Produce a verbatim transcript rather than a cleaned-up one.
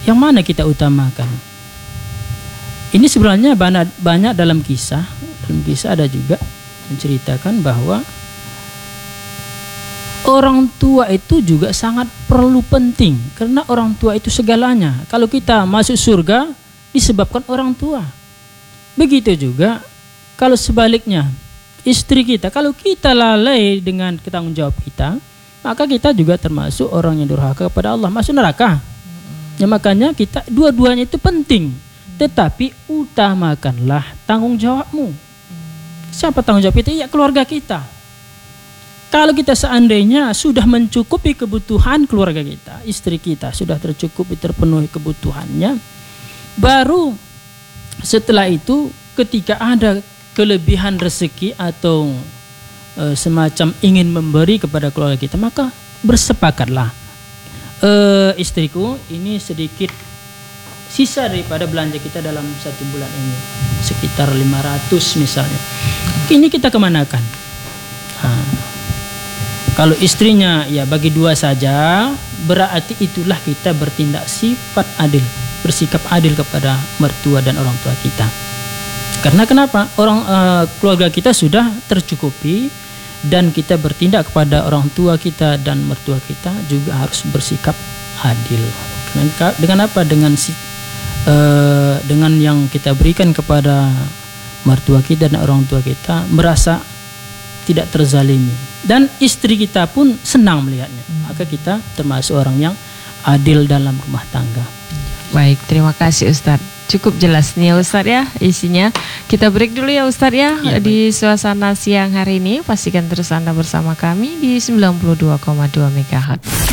yang mana kita utamakan? Ini sebenarnya banyak, banyak dalam kisah. Dalam kisah ada juga menceritakan bahwa orang tua itu juga sangat perlu penting, karena orang tua itu segalanya. Kalau kita masuk surga disebabkan orang tua. Begitu juga kalau sebaliknya, istri kita, kalau kita lalai dengan tanggung jawab kita, maka kita juga termasuk orang yang durhaka kepada Allah, masuk neraka. Ya, makanya kita dua-duanya itu penting, tetapi utamakanlah tanggung jawabmu. Siapa tanggung jawab kita? Ya, keluarga kita. Kalau kita seandainya sudah mencukupi kebutuhan keluarga kita, istri kita sudah tercukupi, terpenuhi kebutuhannya, baru setelah itu ketika ada kelebihan rezeki atau e, semacam ingin memberi kepada keluarga kita, maka bersepakatlah, e, istriku, ini sedikit sisa daripada belanja kita dalam satu bulan ini, sekitar lima ratus misalnya, ini kita kemanakan? Nah, kalau istrinya ya bagi dua saja, berarti itulah kita bertindak sifat adil, bersikap adil kepada mertua dan orang tua kita. Karena kenapa? Orang uh, keluarga kita sudah tercukupi, dan kita bertindak kepada orang tua kita dan mertua kita juga harus bersikap adil. Dengan, dengan apa? Dengan si, uh, dengan yang kita berikan kepada mertua kita dan orang tua kita, merasa tidak terzalimi. Dan istri kita pun senang melihatnya. Maka kita termasuk orang yang adil dalam rumah tangga. Baik, terima kasih Ustadz. Cukup jelas nih ya Ustadz ya isinya. Kita break dulu ya Ustadz ya, ya di suasana siang hari ini. Pastikan terus Anda bersama kami di sembilan puluh dua koma dua megahertz.